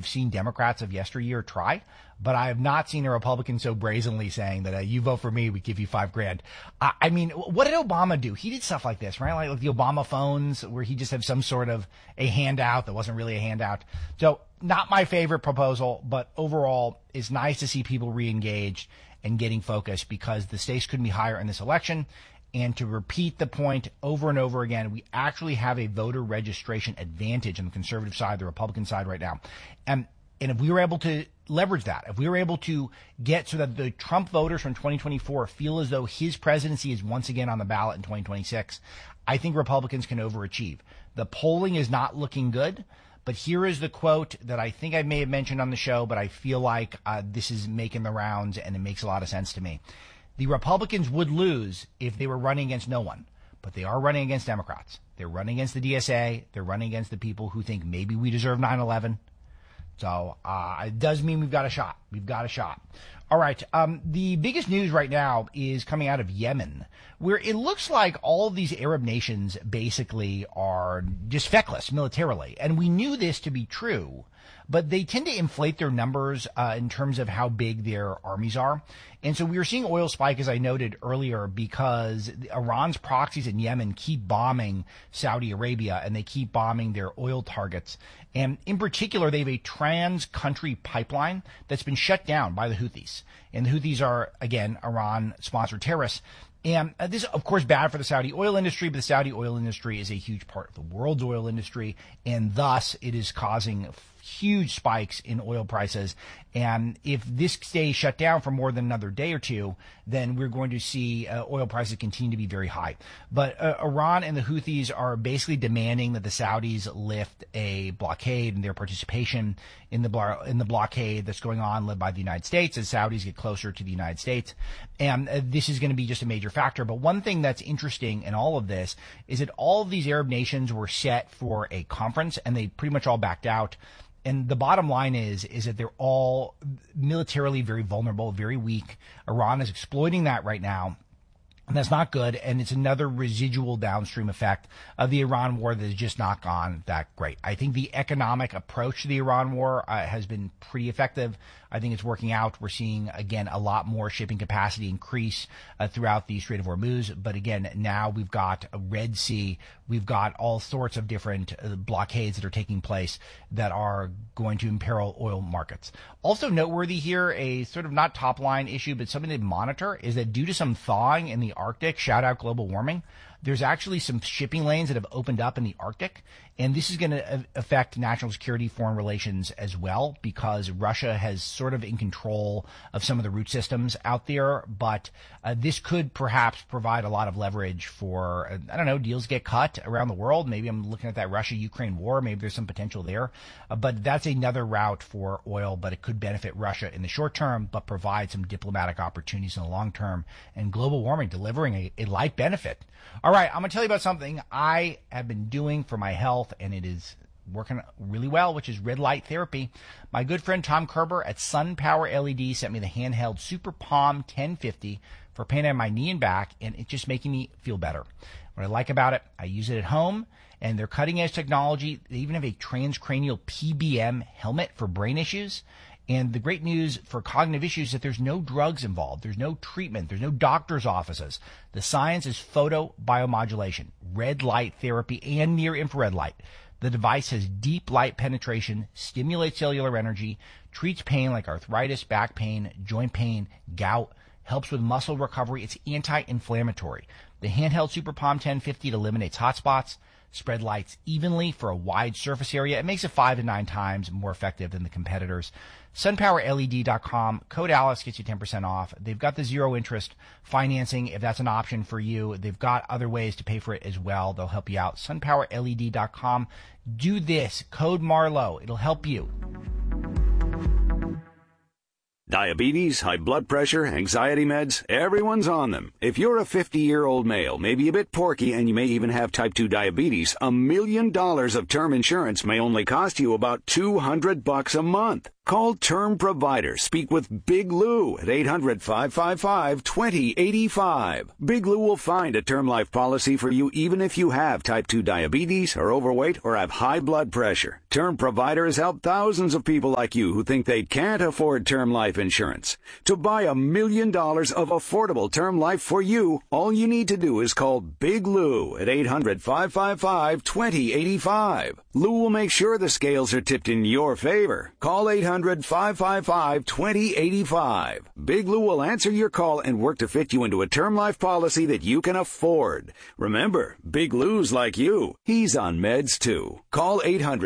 I've seen Democrats of yesteryear try, but I have not seen a Republican so brazenly saying that you vote for me, we give you $5,000. I mean, what did Obama do? He did stuff like this, right? Like the Obama phones, where he just had some sort of a handout that wasn't really a handout. So not my favorite proposal, but overall, it's nice to see people re-engaged and getting focused, because the stakes couldn't be higher in this election. And to repeat the point over and over again, we actually have a voter registration advantage on the conservative side, the Republican side right now. And if we were able to leverage that, if we were able to get so that the Trump voters from 2024 feel as though his presidency is once again on the ballot in 2026, I think Republicans can overachieve. The polling is not looking good, but here is the quote that I think I may have mentioned on the show, but I feel like this is making the rounds and it makes a lot of sense to me. The Republicans would lose if they were running against no one, but they are running against Democrats. They're running against the DSA. They're running against the people who think maybe we deserve 9/11. So it does mean we've got a shot. We've got a shot. All right. The biggest news right now is coming out of Yemen, where it looks like all of these Arab nations basically are just feckless militarily. And we knew this to be true, but they tend to inflate their numbers in terms of how big their armies are. And so we are seeing oil spike, as I noted earlier, because Iran's proxies in Yemen keep bombing Saudi Arabia, and they keep bombing their oil targets. And in particular, they have a trans-country pipeline that's been shut down by the Houthis. And the Houthis are, again, Iran-sponsored terrorists. And this is, of course, bad for the Saudi oil industry, but the Saudi oil industry is a huge part of the world's oil industry, and thus it is causing huge spikes in oil prices. And if this stays shut down for more than another day or two, then we're going to see oil prices continue to be very high. But Iran and the Houthis are basically demanding that the Saudis lift a blockade and their participation in the blockade that's going on, led by the United States, as Saudis get closer to the United States. And this is going to be just a major factor. But one thing that's interesting in all of this is that all of these Arab nations were set for a conference, and they pretty much all backed out. And the bottom line is that they're all militarily very vulnerable, very weak. Iran is exploiting that right now. And that's not good, and it's another residual downstream effect of the Iran war that has just not gone that great. I think the economic approach to the Iran war has been pretty effective. I think it's working out. We're seeing, again, a lot more shipping capacity increase throughout the Strait of Hormuz. But again, now we've got a Red Sea. We've got all sorts of different blockades that are taking place that are going to imperil oil markets. Also noteworthy here, a sort of not top line issue, but something to monitor, is that due to some thawing in the Arctic, shout out global warming, there's actually some shipping lanes that have opened up in the Arctic. And this is going to affect national security, foreign relations as well, because Russia has sort of in control of some of the route systems out there. But this could perhaps provide a lot of leverage for, I don't know, deals get cut around the world. Maybe I'm looking at that Russia-Ukraine war. Maybe there's some potential there. But that's another route for oil, but it could benefit Russia in the short term, but provide some diplomatic opportunities in the long term. And global warming delivering a light benefit. All right, I'm going to tell you about something I have been doing for my health, and it is working really well, which is red light therapy. My good friend Tom Kerber at SunPower LED sent me the handheld Super Palm 1050 for pain on my knee and back, and it's just making me feel better. What I like about it, I use it at home, and they're cutting-edge technology. They even have a transcranial PBM helmet for brain issues. And the great news for cognitive issues is that there's no drugs involved. There's no treatment. There's no doctor's offices. The science is photobiomodulation, red light therapy, and near-infrared light. The device has deep light penetration, stimulates cellular energy, treats pain like arthritis, back pain, joint pain, gout, helps with muscle recovery. It's anti-inflammatory. The handheld Super Palm 1050 eliminates hot spots, spread lights evenly for a wide surface area. It makes it 5 to 9 times more effective than the competitors. SunPowerLED.com. Code Alice gets you 10% off. They've got the zero interest financing if that's an option for you. They've got other ways to pay for it as well. They'll help you out. SunPowerLED.com. Do this. Code Marlowe. It'll help you. Diabetes, high blood pressure, anxiety meds, everyone's on them. If you're a 50-year-old male, maybe a bit porky, and you may even have type 2 diabetes, $1 million of term insurance may only cost you about $200 a month. Call Term Provider. Speak with Big Lou at 800-555-2085. Big Lou will find a term life policy for you even if you have type 2 diabetes, are overweight, or have high blood pressure. Term Provider has helped thousands of people like you who think they can't afford term life insurance. To buy $1 million of affordable term life for you, all you need to do is call Big Lou at 800-555-2085. Lou will make sure the scales are tipped in your favor. Call 800-555-2085. Big Lou will answer your call and work to fit you into a term life policy that you can afford. Remember, Big Lou's like you. He's on meds too. Call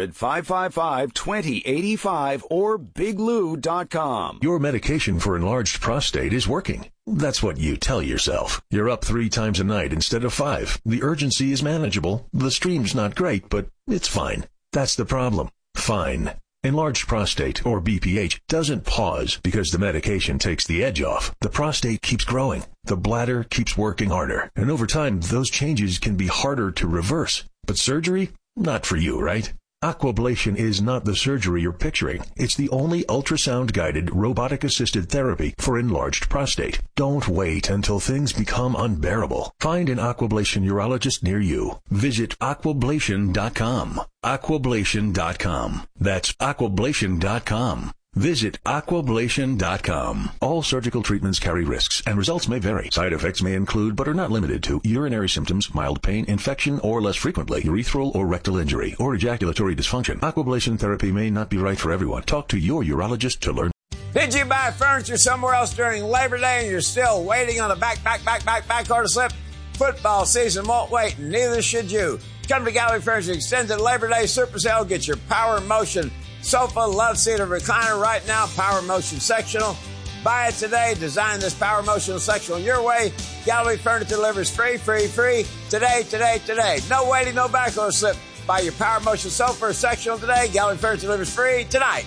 800-555-2085 or biglou.com. Your medication for enlarged prostate is working. That's what you tell yourself. You're up 3 times a night instead of 5. The urgency is manageable. The stream's not great, but it's fine. That's the problem. Fine. Enlarged prostate, or BPH, doesn't pause because the medication takes the edge off. The prostate keeps growing. The bladder keeps working harder. And over time, those changes can be harder to reverse. But surgery? Not for you, right? Aquablation is not the surgery you're picturing. It's the only ultrasound-guided, robotic-assisted therapy for enlarged prostate. Don't wait until things become unbearable. Find an Aquablation urologist near you. Visit aquablation.com. Aquablation.com. That's aquablation.com. Visit aquablation.com. All surgical treatments carry risks, and results may vary. Side effects may include, but are not limited to, urinary symptoms, mild pain, infection, or less frequently, urethral or rectal injury, or ejaculatory dysfunction. Aquablation therapy may not be right for everyone. Talk to your urologist to learn. Did you buy furniture somewhere else during Labor Day and you're still waiting on a back order slip? Football season won't wait, and neither should you. Come to Gallery Furniture Extended Labor Day Super Sale. Get your Power Motion sofa, love seat, or recliner right now. Power Motion sectional. Buy it today. Design this Power Motion sectional your way. Gallery Furniture delivers free. Today. No waiting, no back order slip. Buy your Power Motion sofa or sectional today. Gallery Furniture delivers free tonight.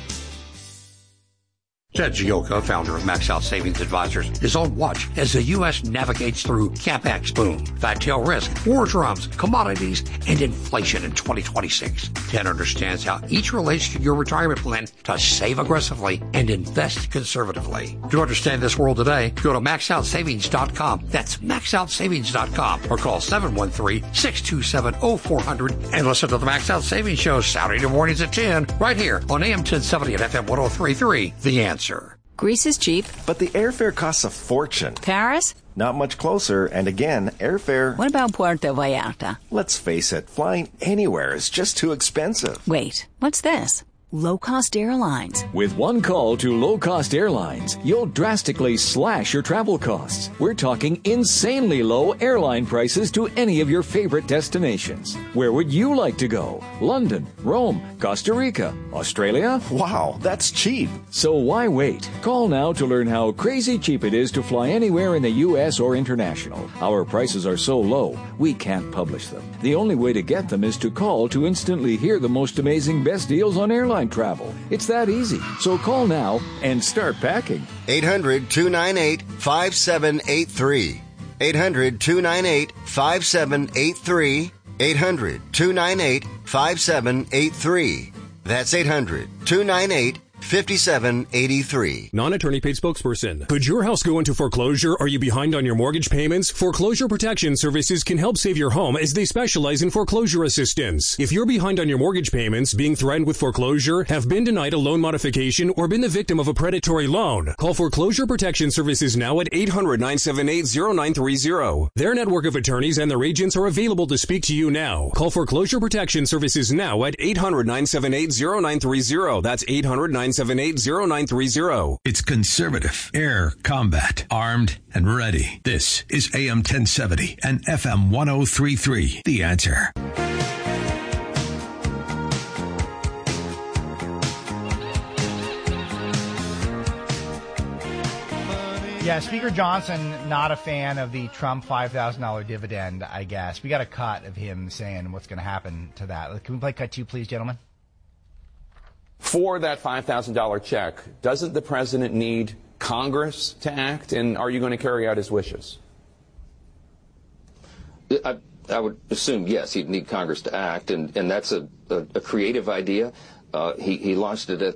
Ted Gioka, founder of Max Out Savings Advisors, is on watch as the U.S. navigates through CapEx boom, fat tail risk, war drums, commodities, and inflation in 2026. Ted understands how each relates to your retirement plan to save aggressively and invest conservatively. To understand this world today, go to maxoutsavings.com. That's maxoutsavings.com or call 713-627-0400 and listen to the Max Out Savings Show Saturday mornings at 10 right here on AM 1070 and FM 103.3. The Answer. Greece is cheap. But the airfare costs a fortune. Paris? Not much closer, and again, airfare... What about Puerto Vallarta? Let's face it, flying anywhere is just too expensive. Wait, what's this? Low-cost airlines. With one call to low-cost airlines, you'll drastically slash your travel costs. We're talking insanely low airline prices to any of your favorite destinations. Where would you like to go? London, Rome, Costa Rica, Australia? Wow, that's cheap. So why wait? Call now to learn how crazy cheap it is to fly anywhere in the U.S. or international. Our prices are so low, we can't publish them. The only way to get them is to call to instantly hear the most amazing best deals on airline travel. It's that easy. So call now and start packing. 800-298-5783. 800-298-5783. 800-298-5783. That's 800-298-5783. 5783. Non-attorney paid spokesperson. Could your house go into foreclosure? Are you behind on your mortgage payments? Foreclosure Protection Services can help save your home as they specialize in foreclosure assistance. If you're behind on your mortgage payments, being threatened with foreclosure, have been denied a loan modification, or been the victim of a predatory loan, call Foreclosure Protection Services now at 800-978-0930. Their network of attorneys and their agents are available to speak to you now. Call Foreclosure Protection Services now at 800-978-0930. That's 800-978-0930. It's conservative, air combat, armed and ready. This is AM 1070 and FM 103.3. The Answer. Yeah, Speaker Johnson, not a fan of the Trump $5,000 dividend, I guess. We got a cut of him saying what's going to happen to that. Can we play cut 2, please, gentlemen? For that $5,000 check, doesn't the president need Congress to act, and are you going to carry out his wishes? I would assume, yes, he'd need Congress to act, and that's a creative idea. He launched it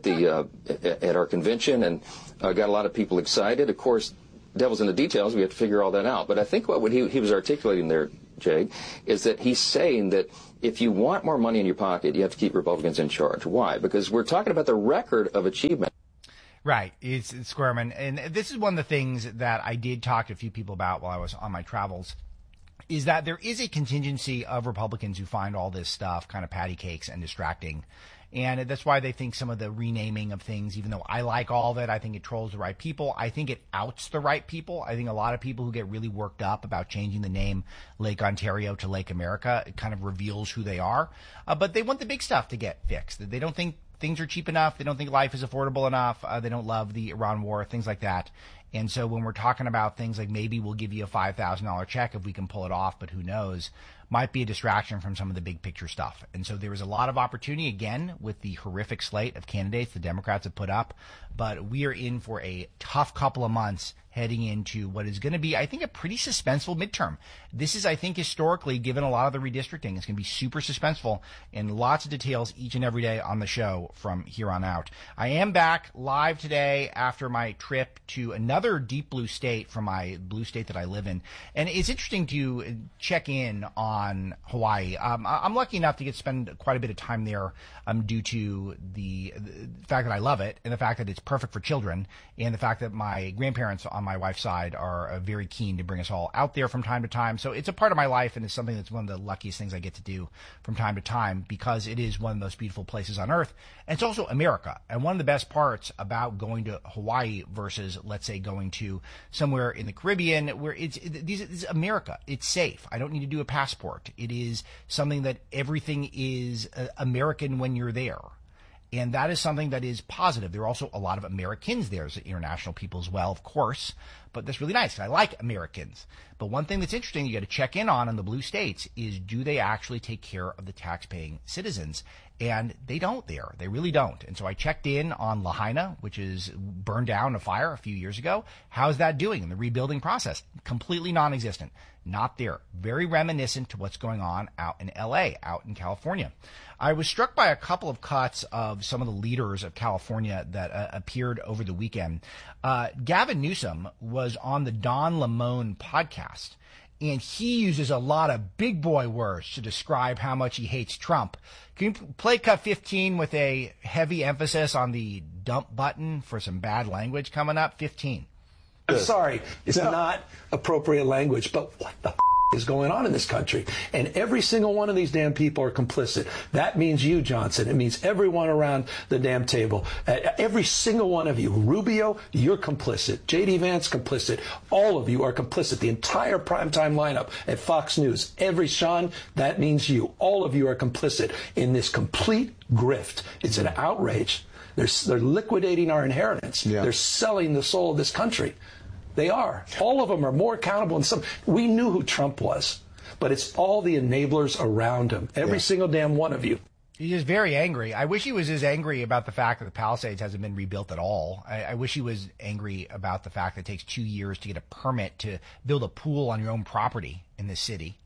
at our convention and got a lot of people excited. Of course, devil's in the details. We have to figure all that out. But I think what he was articulating there, Jay, is that he's saying that if you want more money in your pocket, you have to keep Republicans in charge. Why? Because we're talking about the record of achievement. Right. It's Squareman. And this is one of the things that I did talk to a few people about while I was on my travels, is that there is a contingency of Republicans who find all this stuff kind of patty cakes and distracting. And that's why they think some of the renaming of things, even though I like all of it, I think it trolls the right people. I think it outs the right people. I think a lot of people who get really worked up about changing the name Lake Ontario to Lake America, it kind of reveals who they are. But they want the big stuff to get fixed. They don't think things are cheap enough. They don't think life is affordable enough. They don't love the Iran war, things like that. And so when we're talking about things like maybe we'll give you a $5,000 check if we can pull it off, but who knows, might be a distraction from some of the big picture stuff. And so there was a lot of opportunity, again, with the horrific slate of candidates the Democrats have put up. But we are in for a tough couple of months heading into what is going to be, I think, a pretty suspenseful midterm. This is, I think, historically, given a lot of the redistricting, it's going to be super suspenseful, and lots of details each and every day on the show from here on out. I am back live today after my trip to another deep blue state from my blue state that I live in. And it's interesting to check in on Hawaii. I'm lucky enough to spend quite a bit of time there due to the fact that I love it and the fact that it's perfect for children and the fact that my grandparents on my wife's side are very keen to bring us all out there from time to time. So it's a part of my life, and it's something that's one of the luckiest things I get to do from time to time because it is one of the most beautiful places on earth. And it's also America. And one of the best parts about going to Hawaii versus, let's say, going to somewhere in the Caribbean where it's America. It's safe. I don't need to do a passport. It is something that everything is American when you're there. And that is something that is positive. There are also a lot of Americans there. There's international people as well, of course. But that's really nice. I like Americans. But one thing that's interesting you got to check in on the blue states is, do they actually take care of the tax-paying citizens? And they don't there. They really don't. And so I checked in on Lahaina, which is burned down in a fire a few years ago. How's that doing in the rebuilding process? Completely non-existent. Not there. Very reminiscent to what's going on out in L.A., out in California. I was struck by a couple of cuts of some of the leaders of California that appeared over the weekend. Gavin Newsom was on the Don Lemon podcast, and he uses a lot of big boy words to describe how much he hates Trump. Can you play cut 15 with a heavy emphasis on the dump button for some bad language coming up? 15. I'm sorry, it's not appropriate language, but what the is going on in this country? And every single one of these damn people are complicit. That means you, Johnson. It means everyone around the damn table. Every single one of you. Rubio, you're complicit. J.D. Vance, complicit. All of you are complicit. The entire primetime lineup at Fox News. Sean, that means you. All of you are complicit in this complete grift. It's an outrage. They're liquidating our inheritance. Yeah. They're selling the soul of this country. They are. All of them are more accountable than some. We knew who Trump was, but it's all the enablers around him. Every single damn one of you. He is very angry. I wish he was as angry about the fact that the Palisades hasn't been rebuilt at all. I wish he was angry about the fact that it takes 2 years to get a permit to build a pool on your own property in this city.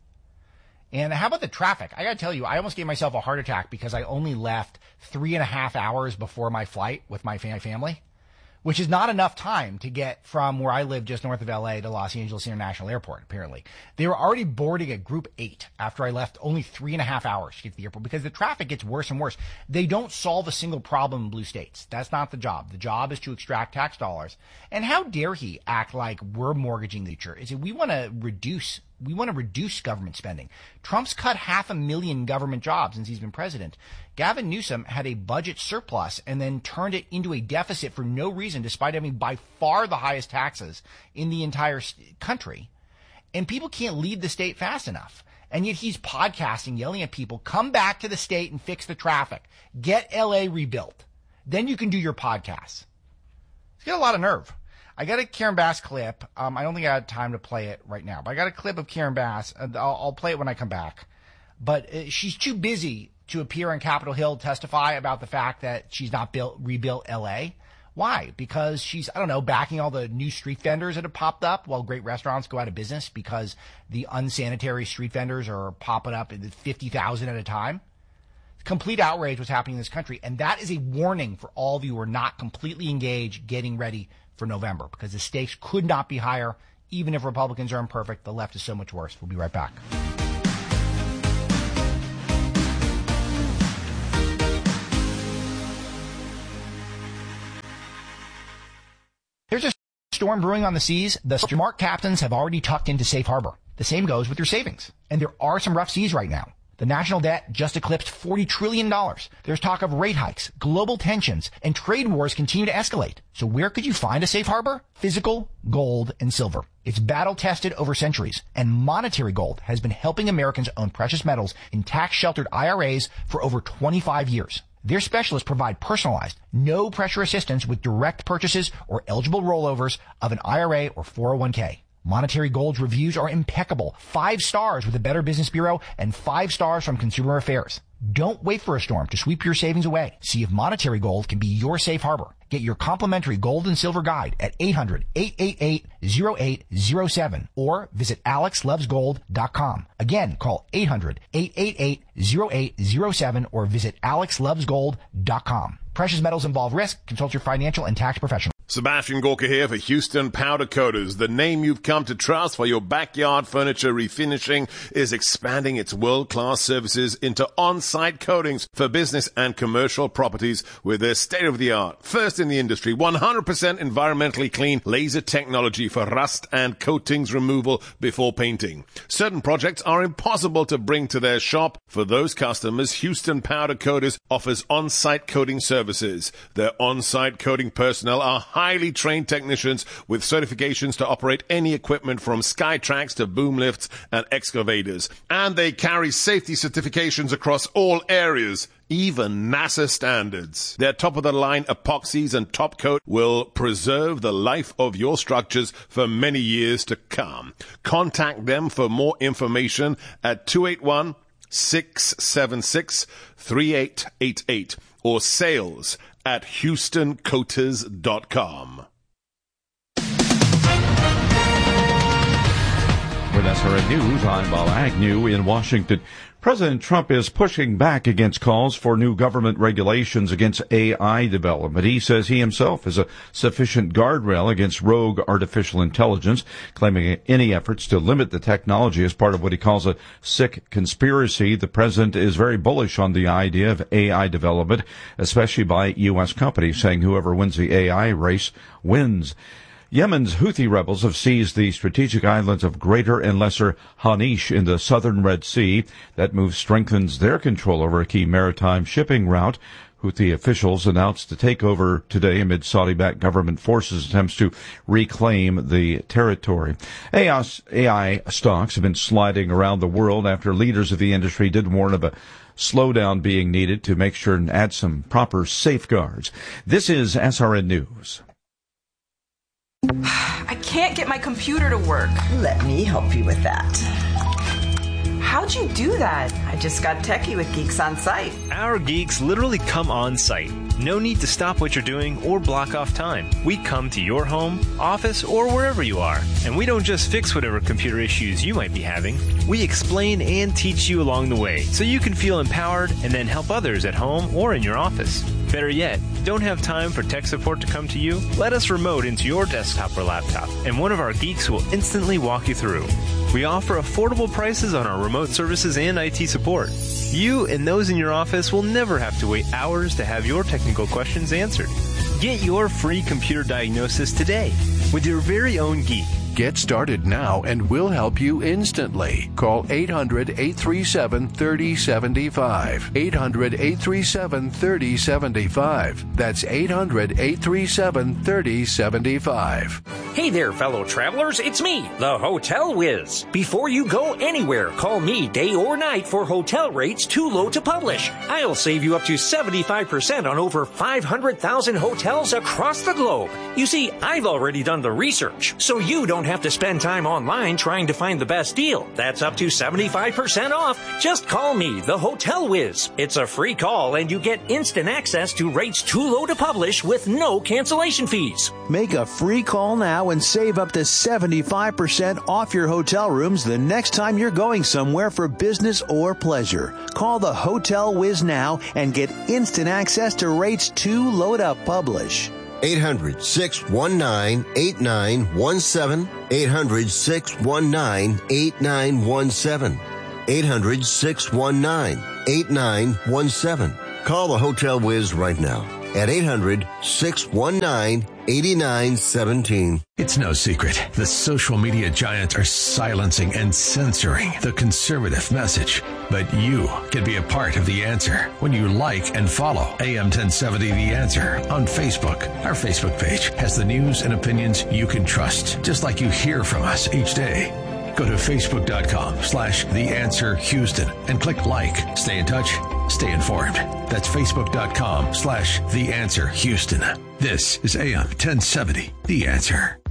And how about the traffic? I got to tell you, I almost gave myself a heart attack because I only left 3.5 hours before my flight with my family, which is not enough time to get from where I live just north of LA to Los Angeles International Airport, apparently. They were already boarding at Group 8 after I left only 3.5 hours to get to the airport because the traffic gets worse and worse. They don't solve a single problem in blue states. That's not the job. The job is to extract tax dollars. And how dare he act like we're mortgaging the future? We want to reduce government spending. Trump's cut 500,000 government jobs since he's been president. Gavin Newsom had a budget surplus and then turned it into a deficit for no reason, despite having by far the highest taxes in the entire country. And people can't leave the state fast enough. And yet he's podcasting, yelling at people, come back to the state and fix the traffic. Get LA rebuilt. Then you can do your podcasts. He's got a lot of nerve. I got a Karen Bass clip. I don't think I had time to play it right now, but I got a clip of Karen Bass. I'll play it when I come back. But she's too busy to appear on Capitol Hill to testify about the fact that she's not rebuilt L.A. Why? Because she's, backing all the new street vendors that have popped up while great restaurants go out of business because the unsanitary street vendors are popping up at 50,000 at a time. Complete outrage what's happening in this country. And that is a warning for all of you who are not completely engaged getting ready for November, because the stakes could not be higher. Even if Republicans are imperfect, the left is so much worse. We'll be right back. There's a storm brewing on the seas. The smart captains have already tucked into safe harbor. The same goes with your savings. And there are some rough seas right now. The national debt just eclipsed $40 trillion. There's talk of rate hikes, global tensions, and trade wars continue to escalate. So where could you find a safe harbor? Physical gold and silver. It's battle-tested over centuries, and Monetary Gold has been helping Americans own precious metals in tax-sheltered IRAs for over 25 years. Their specialists provide personalized, no-pressure assistance with direct purchases or eligible rollovers of an IRA or 401k. Monetary Gold's reviews are impeccable. 5 stars with the Better Business Bureau and 5 stars from Consumer Affairs. Don't wait for a storm to sweep your savings away. See if Monetary Gold can be your safe harbor. Get your complimentary gold and silver guide at 800-888-0807 or visit alexlovesgold.com. Again, call 800-888-0807 or visit alexlovesgold.com. Precious metals involve risk. Consult your financial and tax professional. Sebastian Gorka here for Houston Powder Coaters. The name you've come to trust for your backyard furniture refinishing is expanding its world-class services into on-site coatings for business and commercial properties with their state-of-the-art, first in the industry, 100% environmentally clean laser technology for rust and coatings removal before painting. Certain projects are impossible to bring to their shop. For those customers, Houston Powder Coaters offers on-site coating services. Their on-site coating personnel are highly trained technicians with certifications to operate any equipment from Skytrax to boom lifts and excavators. And they carry safety certifications across all areas, even NASA standards. Their top-of-the-line epoxies and top coat will preserve the life of your structures for many years to come. Contact them for more information at 281-676-3888 or sales at HoustonCoaters.com. With SRN News, I'm Bob Agnew in Washington. President Trump is pushing back against calls for new government regulations against AI development. He says he himself is a sufficient guardrail against rogue artificial intelligence, claiming any efforts to limit the technology as part of what he calls a sick conspiracy. The president is very bullish on the idea of AI development, especially by U.S. companies, saying whoever wins the AI race wins. Yemen's Houthi rebels have seized the strategic islands of Greater and Lesser Hanish in the southern Red Sea. That move strengthens their control over a key maritime shipping route. Houthi officials announced the takeover today amid Saudi-backed government forces' attempts to reclaim the territory. AI stocks have been sliding around the world after leaders of the industry did warn of a slowdown being needed to make sure and add some proper safeguards. This is SRN News. I can't get my computer to work. Let me help you with that. How'd you do that? I just got techie with Geeks on Site. Our geeks literally come on site. No need to stop what you're doing or block off time. We come to your home, office, or wherever you are. And we don't just fix whatever computer issues you might be having. We explain and teach you along the way so you can feel empowered and then help others at home or in your office. Better yet, don't have time for tech support to come to you? Let us remote into your desktop or laptop, and one of our geeks will instantly walk you through. We offer affordable prices on our remote services and IT support. You and those in your office will never have to wait hours to have your technical questions answered. Get your free computer diagnosis today with your very own geek. Get started now and we'll help you instantly. Call 800-837-3075. 800-837-3075. That's 800-837-3075. Hey there, fellow travelers. It's me, the Hotel Whiz. Before you go anywhere, call me day or night for hotel rates too low to publish. I'll save you up to 75% on over 500,000 hotels across the globe. You see, I've already done the research, so you don't have to spend time online trying to find the best deal. That's up to 75% off. Just call me, the Hotel Whiz. It's a free call and you get instant access to rates too low to publish with no cancellation fees. Make a free call now now and save up to 75% off your hotel rooms the next time you're going somewhere for business or pleasure. Call the Hotel Wiz now and get instant access to rates too low to publish. 800-619-8917. 800-619-8917. 800-619-8917. Call the Hotel Wiz right now at 800-619-8917. It's no secret. The social media giants are silencing and censoring the conservative message. But you can be a part of the answer when you like and follow AM 1070 The Answer on Facebook. Our Facebook page has the news and opinions you can trust, just like you hear from us each day. Go to Facebook.com/TheAnswerHouston and click like. Stay in touch. Stay informed. That's Facebook.com/TheAnswerHouston. This is AM 1070, The Answer.